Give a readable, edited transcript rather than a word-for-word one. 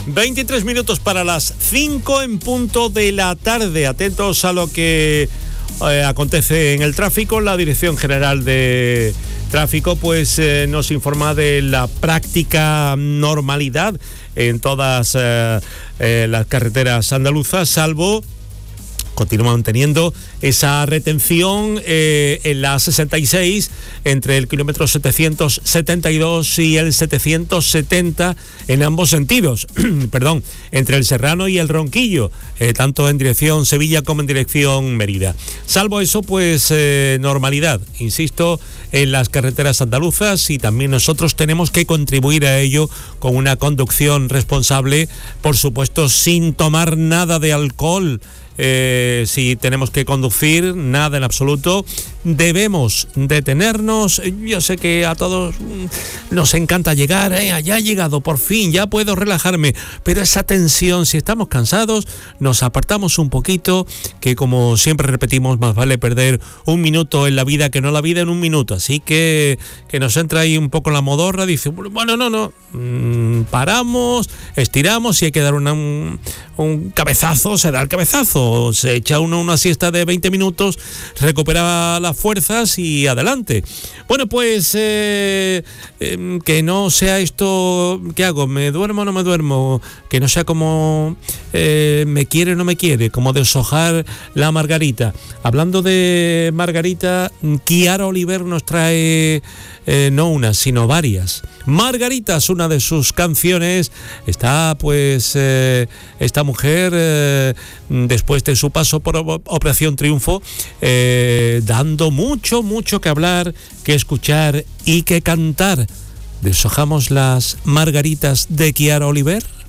23 minutos para las 5 en punto de la tarde. Atentos a lo que acontece en el tráfico. La Dirección General de Tráfico pues nos informa de la práctica normalidad en todas las carreteras andaluzas, salvo continúan teniendo esa retención en la 66 entre el kilómetro 772 y el 770 en ambos sentidos, perdón, entre el Serrano y el Ronquillo, tanto en dirección Sevilla como en dirección Mérida. Salvo eso, pues normalidad, insisto, en las carreteras andaluzas, y también nosotros tenemos que contribuir a ello con una conducción responsable, por supuesto, sin tomar nada de alcohol. Si tenemos que conducir, nada en absoluto. Debemos detenernos. Yo sé que a todos nos encanta llegar, ya he llegado, por fin, ya puedo relajarme, pero esa tensión, si estamos cansados, nos apartamos un poquito, que como siempre repetimos, más vale perder un minuto en la vida que no la vida en un minuto. Así que nos entra ahí un poco la modorra, dice, bueno, no, paramos, estiramos, si hay que dar un cabezazo, se da el cabezazo, se echa uno una siesta de 20 minutos, recupera las fuerzas y adelante. Bueno, pues que no sea esto, ¿qué hago? ¿Me duermo o no me duermo? Que no sea como me quiere o no me quiere, como deshojar la margarita. Hablando de margarita, Kiara Oliver nos trae no una, sino varias. Margarita es una de sus canciones. Está pues esta mujer después de su paso por Operación Triunfo dando mucho que hablar, que escuchar y que cantar. ¿Deshojamos las margaritas de Kiara Oliver?